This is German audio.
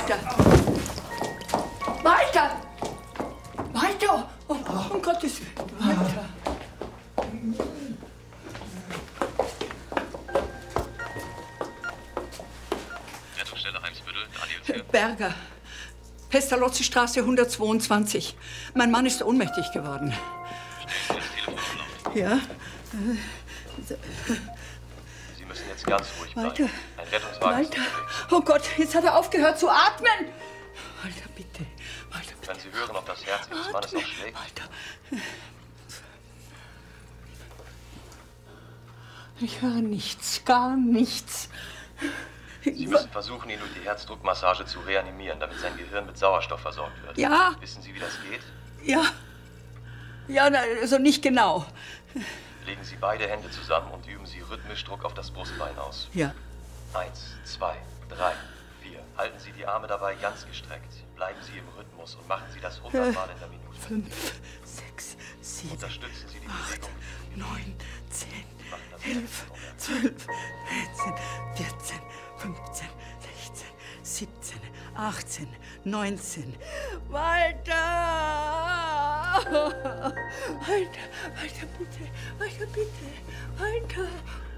Walter! Walter! Walter! Oh, um Gottes Willen, Walter! Rettungsstelle Heimsbüttel, Daniel. Berger. Pestalozzi-Straße 122. Mein Mann ist ohnmächtig geworden. Stellen Sie das Telefon auf laut. Ja? Sie müssen jetzt ganz ruhig bleiben. Walter. Ein Rettungswagen ist Walter. unterwegs. Oh Gott, jetzt hat er aufgehört zu atmen. Walter, bitte. Walter, bitte. Wenn Sie hören, ob das Herz Ihres Mannes noch schlägt. Walter. Ich höre nichts, gar nichts. Sie müssen versuchen, ihn durch die Herzdruckmassage zu reanimieren, damit sein Gehirn mit Sauerstoff versorgt wird. Ja. Wissen Sie, wie das geht? Ja. Ja, also nicht genau. Legen Sie beide Hände zusammen und üben Sie rhythmisch Druck auf das Brustbein aus. Ja. 1, 2, 3, 4. Halten Sie die Arme dabei ganz gestreckt. Bleiben Sie im Rhythmus und machen Sie das 100 Mal in der Minute. 5, 6, 7, Unterstützen Sie die 8, Bewegung. 9, 10, Machen das 11, 12, 13, 14, 15, 16, 17, 18, 19. Walter! Walter, Walter, bitte! Walter, bitte! Walter!